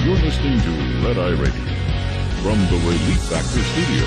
You're listening to Red Eye Radio from the Relief Factor Studio.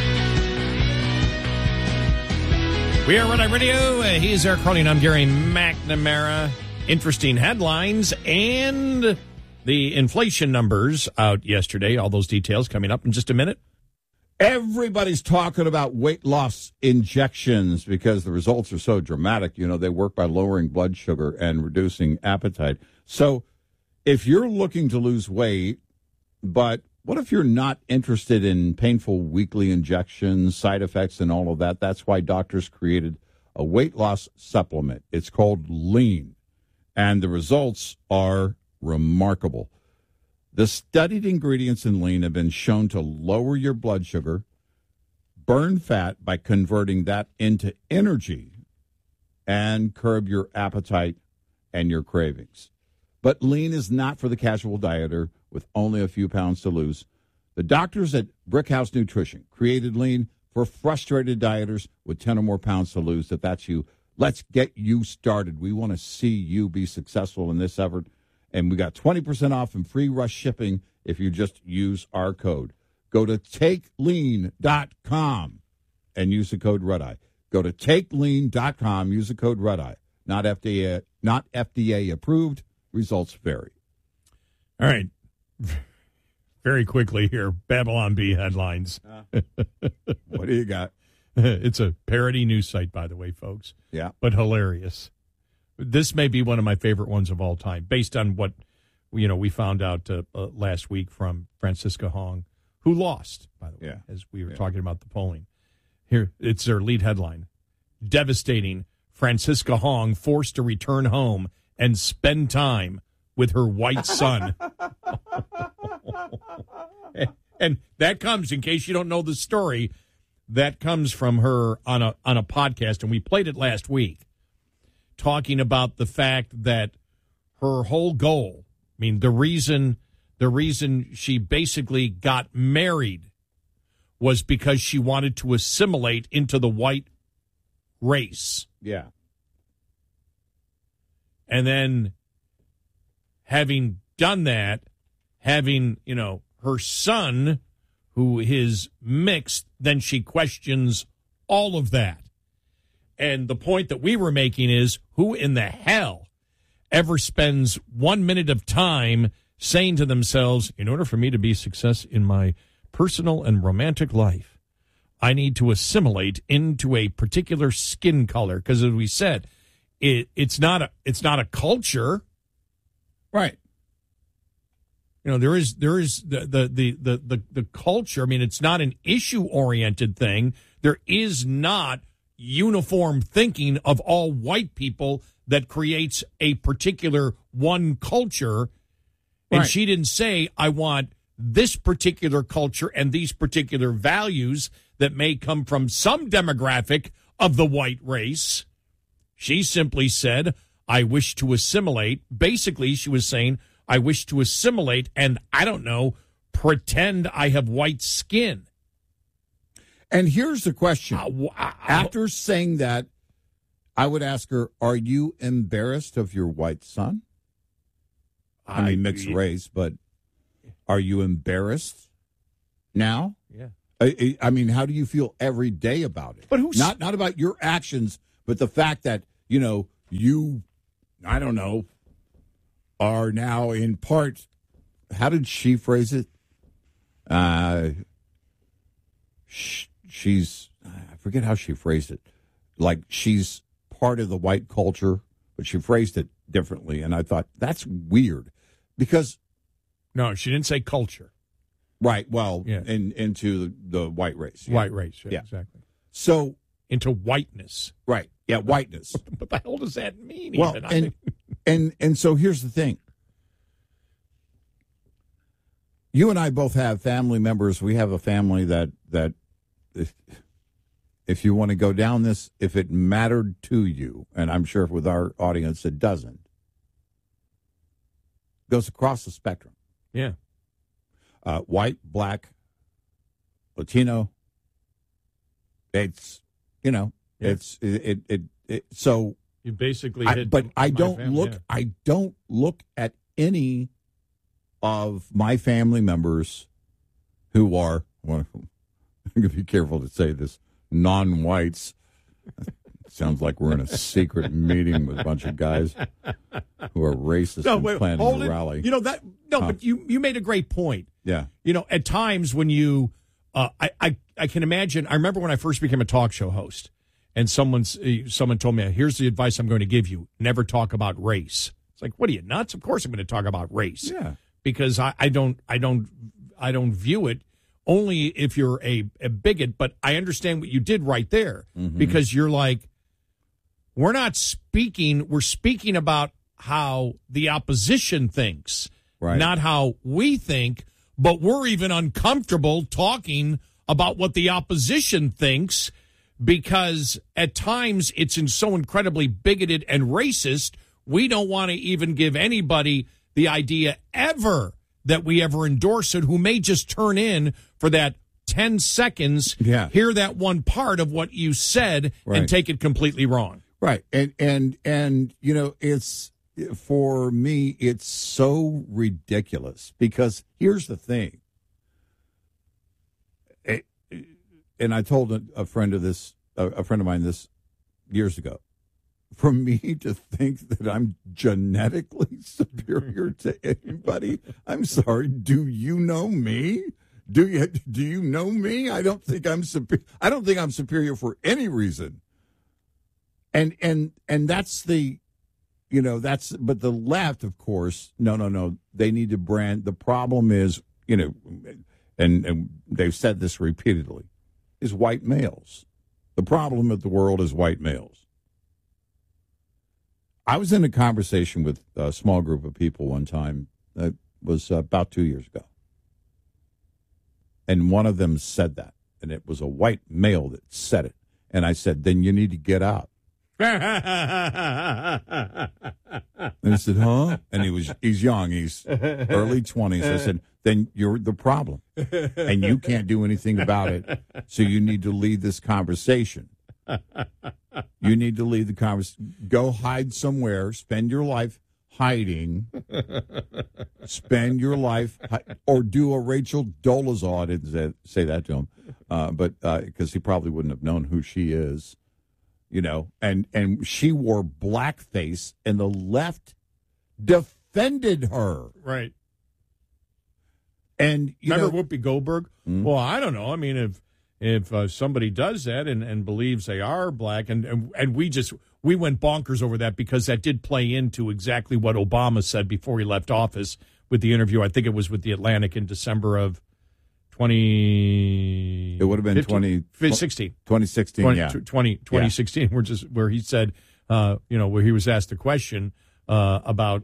We are Red Eye Radio. He's Eric Carly, and I'm Gary McNamara. Interesting headlines and the inflation numbers out yesterday. All those details coming up in just a minute. Everybody's talking about weight loss injections because the results are so dramatic. You know, they work by lowering blood sugar and reducing appetite. So if you're looking to lose weight, but what if you're not interested in painful weekly injections, side effects, and all of that? That's why doctors created a weight loss supplement. It's called Lean, and the results are remarkable. The studied ingredients in Lean have been shown to lower your blood sugar, burn fat by converting that into energy, and curb your appetite and your cravings. But Lean is not for the casual dieter with only a few pounds to lose. The doctors at Brickhouse Nutrition created Lean for frustrated dieters with 10 or more pounds to lose. If that's you, let's get you started. We want to see you be successful in this effort. And we got 20% off and free rush shipping if you just use our code. Go to TakeLean.com and use the code RedEye. Go to TakeLean.com, use the code RedEye. Not FDA approved. Results vary. All right. Very quickly here, Babylon Bee headlines. What do you got? It's a parody news site, by the way, folks. Yeah. But hilarious. This may be one of my favorite ones of all time, based on what we found out last week from Francisca Hong, who lost, by the way, as we were talking about the polling. Here, it's their lead headline. Devastating. Francisca Hong forced to return home and spend time with her white son. And that comes, in case you don't know the story, that comes from her on a podcast, and we played it last week, talking about the fact that her whole goal, I mean, the reason she basically got married was because she wanted to assimilate into the white race. Yeah. And then having done that, having, her son, who is mixed, then she questions all of that. And the point that we were making is, who in the hell ever spends 1 minute of time saying to themselves, in order for me to be success in my personal and romantic life, I need to assimilate into a particular skin color? Because as we said, it's not a culture, right? There is the culture. I mean, it's not an issue oriented thing. There is not uniform thinking of all white people that creates a particular one culture. And she didn't say, I want this particular culture and these particular values that may come from some demographic of the white race. She simply said, I wish to assimilate. Basically, she was saying, I wish to assimilate and, I don't know, pretend I have white skin. And here's the question. After saying that, I would ask her, are you embarrassed of your white son? I mean, mixed race, but are you embarrassed now? Yeah. I mean, how do you feel every day about it? But who's not about your actions, but the fact that, you, I don't know, are now in part, how did she phrase it? She's, I forget how she phrased it. Like she's part of the white culture, but she phrased it differently. And I thought, that's weird because. No, she didn't say culture. Right. Well, into the white race. Yeah. White race. Yeah, exactly. So. Into whiteness. Right. Yeah, whiteness. What the hell does that mean? Well, and so here's the thing. You and I both have family members. We have a family that if you want to go down this, if it mattered to you, and I'm sure with our audience it doesn't, goes across the spectrum. Yeah. White, black, Latino. It's, so you basically I don't look at any of my family members who are, well, I'm going to be careful to say this, non-whites. Sounds like we're in a secret meeting with a bunch of guys who are racist and planning a rally. You know that? No, but you made a great point. Yeah. You know, at times when you, I can imagine. I remember when I first became a talk show host, and someone told me, "Here's the advice I'm going to give you: never talk about race." It's like, what are you, nuts? Of course I'm going to talk about race. Yeah. Because I don't view it only if you're a bigot. But I understand what you did right there, because you're like, we're speaking about how the opposition thinks, right, not how we think, but we're even uncomfortable talking about what the opposition thinks, because at times it's so incredibly bigoted and racist, we don't want to even give anybody the idea ever that we ever endorse it, who may just turn in for that 10 seconds, hear that one part of what you said, and take it completely wrong. Right. And you know, it's, for me, it's so ridiculous, because here's the thing. And I told a friend of mine this years ago. For me to think that I'm genetically superior to anybody, I'm sorry. Do you know me? Do you know me? I don't think I'm superior. I don't think I'm superior for any reason. And that's the, you know, that's, but the left, of course, no. They need to brand. The problem is, you know, and they've said this repeatedly, is white males. The problem of the world is white males. I was in a conversation with a small group of people one time. That was about 2 years ago. And one of them said that. And it was a white male that said it. And I said, then you need to get out. And he said, huh? And he's young. He's early 20s. I said, then you're the problem. And you can't do anything about it. So you need to lead this conversation. You need to leave the conversation. Go hide somewhere. Spend your life hiding. Spend your life, or do a Rachel Dolezal. I didn't say that to him, but because he probably wouldn't have known who she is, you know. And she wore blackface, and the left defended her. Right. And remember Whoopi Goldberg? Mm-hmm. Well, I don't know. I mean, if somebody does that and believes they are black, and we went bonkers over that, because that did play into exactly what Obama said before he left office with the interview. I think it was with the Atlantic in December of 20. It would have been 2016. 2016. Where he said, where he was asked a question about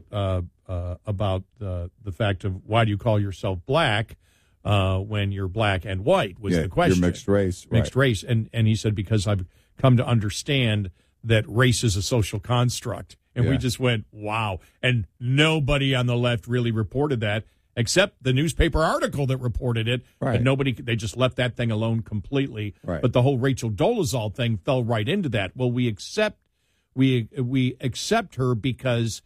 the fact of, why do you call yourself black? When you're black and white, was the question. You're mixed race. Mixed race. And he said, because I've come to understand that race is a social construct. And we just went, wow. And nobody on the left really reported that, except the newspaper article that reported it. Right. But they just left that thing alone completely. Right. But the whole Rachel Dolezal thing fell right into that. Well, we accept her because,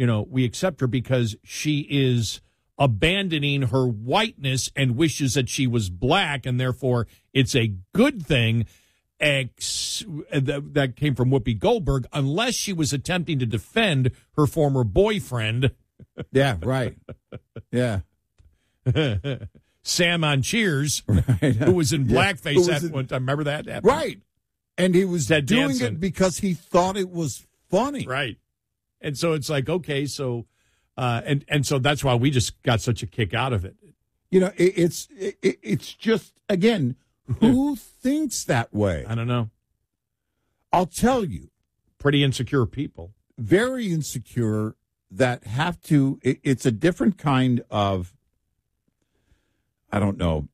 she is abandoning her whiteness and wishes that she was black, and therefore it's a good thing. That came from Whoopi Goldberg, unless she was attempting to defend her former boyfriend. Yeah, right. Yeah. Sam on Cheers, right. Who was in blackface at one time. Remember that? Right. And he was Ted doing Danson. it because he thought it was funny. Right. And so it's like, okay, so and so that's why we just got such a kick out of it. You know, it's just, again, who thinks that way? I don't know. I'll tell you. Pretty insecure people. Very insecure, that have to, it's a different kind of, I don't know,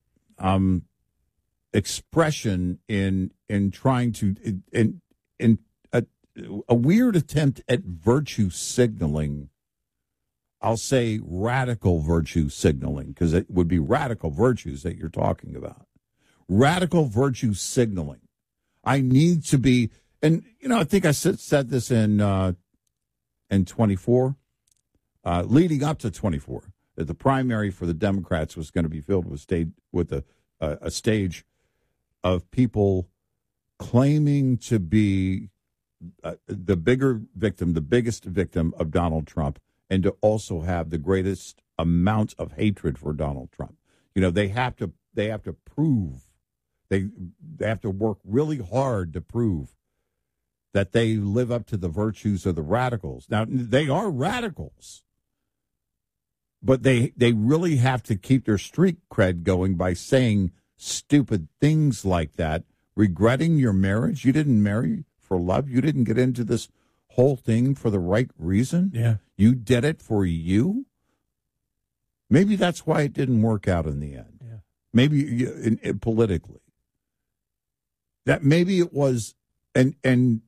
expression in trying to, in a weird attempt at virtue signaling. I'll say radical virtue signaling, because it would be radical virtues that you're talking about. Radical virtue signaling. I need to be, and I think I said this in 24, leading up to 24. that the primary for the Democrats was going to be filled with a stage of people claiming to be the biggest victim of Donald Trump, and to also have the greatest amount of hatred for Donald Trump. You know, they have to prove, they have to work really hard to prove that they live up to the virtues of the radicals. Now, they are radicals, but they really have to keep their street cred going by saying stupid things like that, regretting your marriage. You didn't marry for love. You didn't get into this whole thing for the right reason. Yeah. You did it for you. Maybe that's why it didn't work out in the end. Yeah. Maybe politically. That maybe it was, and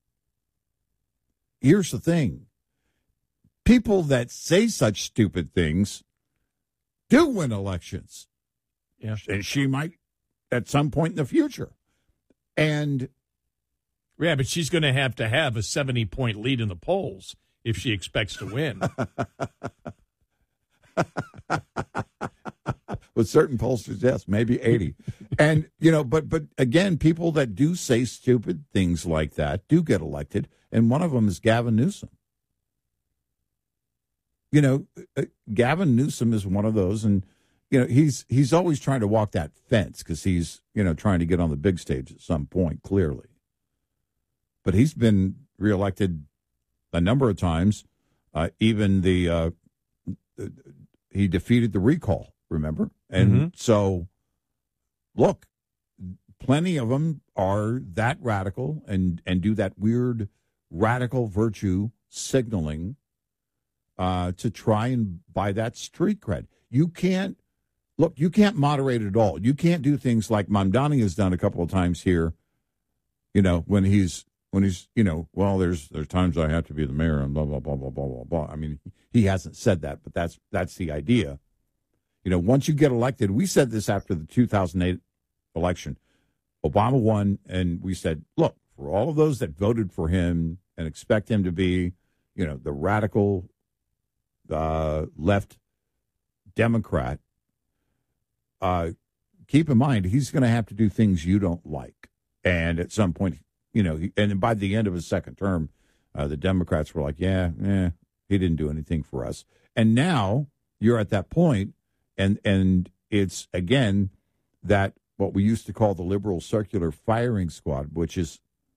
here's the thing. People that say such stupid things do win elections. Yeah. And she might at some point in the future. And yeah, but she's going to have a 70-point lead in the polls if she expects to win. With certain pollsters, yes, maybe 80. And, but again, people that do say stupid things like that do get elected. And one of them is Gavin Newsom. Gavin Newsom is one of those. And, he's always trying to walk that fence because he's, trying to get on the big stage at some point, clearly. But he's been reelected a number of times. Even he defeated the recall, remember? And so, look, plenty of them are that radical and do that weird radical virtue signaling to try and buy that street cred. You can't moderate it all. You can't do things like Mamdani has done a couple of times here, when he's, there's times I have to be the mayor and blah, blah, blah, blah, blah, blah, blah. I mean, he hasn't said that, but that's the idea. Once you get elected, we said this after the 2008 election. Obama won, and we said, look, for all of those that voted for him and expect him to be, the radical left Democrat, keep in mind, he's going to have to do things you don't like. And at some point, and by the end of his second term, the Democrats were like, he didn't do anything for us. And now you're at that point, and it's, again, that what we used to call the liberal circular firing squad, which is,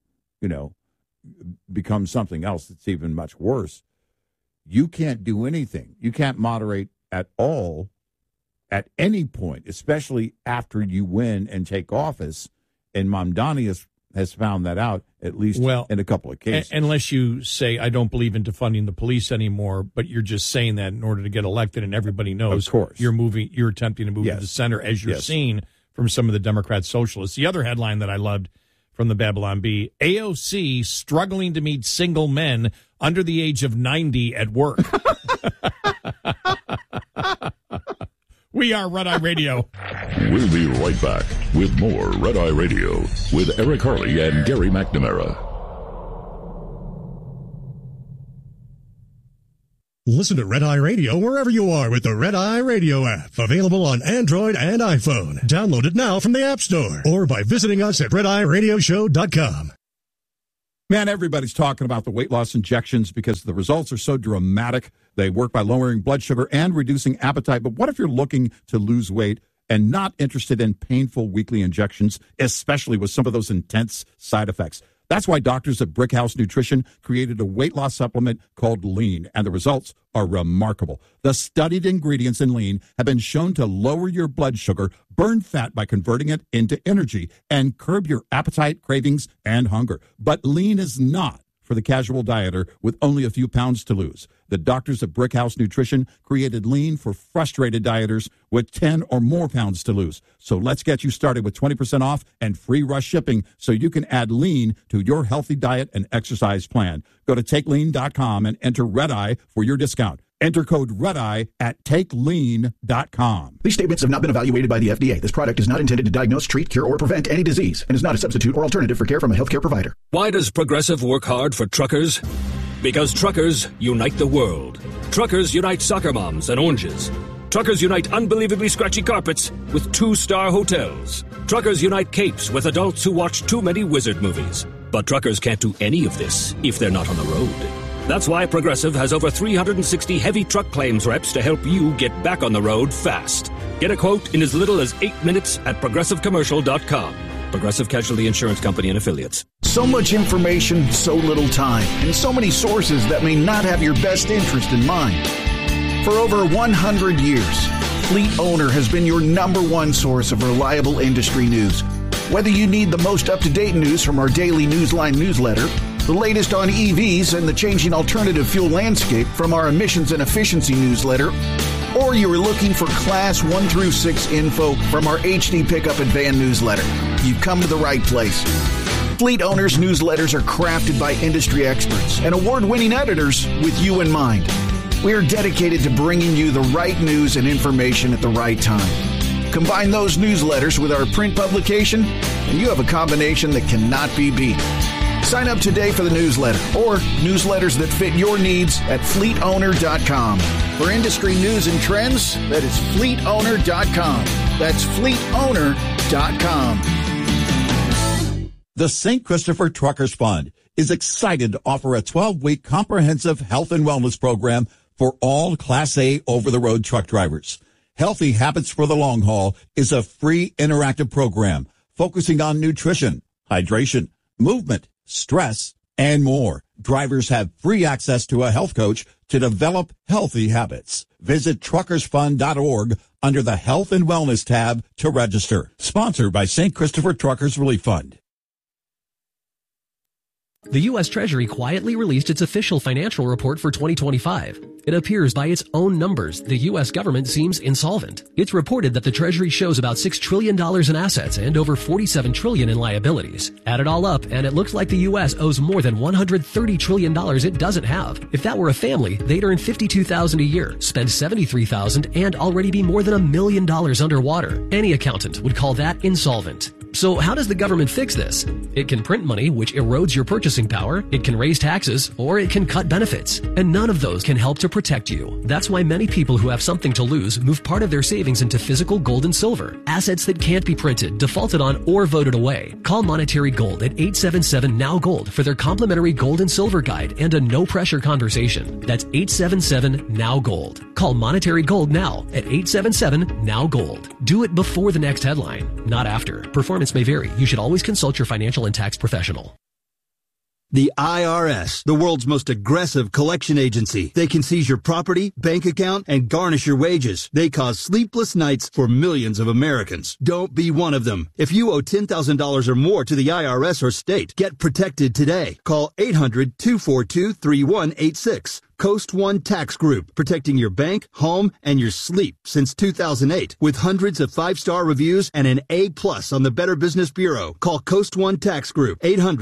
become something else that's even much worse. You can't do anything. You can't moderate at all at any point, especially after you win and take office. And Mamdani has found that out, at least in a couple of cases. Unless you say, I don't believe in defunding the police anymore, but you're just saying that in order to get elected, and everybody knows of course. You're attempting to move to the center, as you're seeing from some of the Democrat socialists. The other headline that I loved from the Babylon Bee, AOC struggling to meet single men under the age of 90 at work. We are Red Eye Radio. We'll be right back with more Red Eye Radio with Eric Harley and Gary McNamara. Listen to Red Eye Radio wherever you are with the Red Eye Radio app. Available on Android and iPhone. Download it now from the App Store or by visiting us at RedEyeRadioshow.com. Man, everybody's talking about the weight loss injections because the results are so dramatic. They work by lowering blood sugar and reducing appetite. But what if you're looking to lose weight and not interested in painful weekly injections, especially with some of those intense side effects? That's why doctors at Brickhouse Nutrition created a weight loss supplement called Lean, and the results are remarkable. The studied ingredients in Lean have been shown to lower your blood sugar, burn fat by converting it into energy, and curb your appetite, cravings, and hunger. But Lean is not for the casual dieter with only a few pounds to lose. The doctors at Brickhouse Nutrition created Lean for frustrated dieters with 10 or more pounds to lose. So let's get you started with 20% off and free rush shipping so you can add Lean to your healthy diet and exercise plan. Go to TakeLean.com and enter Red Eye for your discount. Enter code REDEYE at TakeLean.com. These statements have not been evaluated by the FDA. This product is not intended to diagnose, treat, cure, or prevent any disease and is not a substitute or alternative for care from a healthcare provider. Why does Progressive work hard for truckers? Because truckers unite the world. Truckers unite soccer moms and oranges. Truckers unite unbelievably scratchy carpets with 2-star hotels. Truckers unite capes with adults who watch too many wizard movies. But truckers can't do any of this if they're not on the road. That's why Progressive has over 360 heavy truck claims reps to help you get back on the road fast. Get a quote in as little as 8 minutes at progressivecommercial.com. Progressive Casualty Insurance Company and Affiliates. So much information, so little time, and so many sources that may not have your best interest in mind. For over 100 years, Fleet Owner has been your number one source of reliable industry news. Whether you need the most up-to-date news from our daily Newsline newsletter, the latest on EVs and the changing alternative fuel landscape from our emissions and efficiency newsletter, or you are looking for Class 1 through 6 info from our HD Pickup and Van newsletter, you've come to the right place. Fleet Owners newsletters are crafted by industry experts and award-winning editors with you in mind. We are dedicated to bringing you the right news and information at the right time. Combine those newsletters with our print publication, and you have a combination that cannot be beat. Sign up today for the newsletter or newsletters that fit your needs at fleetowner.com. For industry news and trends, that is fleetowner.com. That's fleetowner.com. The St. Christopher Truckers Fund is excited to offer a 12-week comprehensive health and wellness program for all Class A over-the-road truck drivers. Healthy Habits for the Long Haul is a free interactive program focusing on nutrition, hydration, movement, stress, and more. Drivers have free access to a health coach to develop healthy habits. Visit truckersfund.org under the Health and Wellness tab to register. Sponsored by St. Christopher Truckers Relief Fund. The U.S. Treasury quietly released its official financial report for 2025. It appears by its own numbers the U.S. government seems insolvent. It's reported that the Treasury shows about $6 trillion in assets and over $47 trillion in liabilities. Add it all up, and it looks like the U.S. owes more than $130 trillion it doesn't have. If that were a family, they'd earn $52,000 a year, spend $73,000, and already be more than $1 million underwater. Any accountant would call that insolvent. So how does the government fix this? It can print money, which erodes your purchasing power, it can raise taxes, or it can cut benefits. And none of those can help to protect you. That's why many people who have something to lose move part of their savings into physical gold and silver, assets that can't be printed, defaulted on, or voted away. Call Monetary Gold at 877-NOW-GOLD for their complimentary gold and silver guide and a no-pressure conversation. That's 877-NOW-GOLD. Call Monetary Gold now at 877-NOW-GOLD. Do it before the next headline, not after. Performance may vary. You should always consult your financial and tax professional. The IRS, the world's most aggressive collection agency. They can seize your property, bank account, and garnish your wages. They cause sleepless nights for millions of Americans. Don't be one of them. If you owe $10,000 or more to the IRS or state, get protected today. Call 800-242-3186. Coast One Tax Group, protecting your bank, home, and your sleep since 2008. With hundreds of 5-star reviews and an A+ on the Better Business Bureau. Call Coast One Tax Group,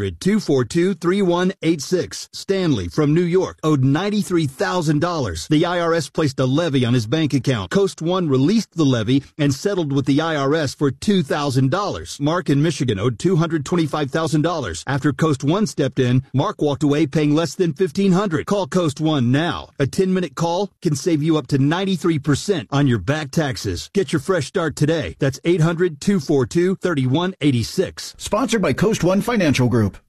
800-242-3186. Stanley from New York owed $93,000. The IRS placed a levy on his bank account. Coast One released the levy and settled with the IRS for $2,000. Mark in Michigan owed $225,000. After Coast One stepped in, Mark walked away paying less than $1,500. Call Coast One now. A 10-minute call can save you up to 93% on your back taxes. Get your fresh start today. That's 800-242-3186. Sponsored by Coast One Financial Group.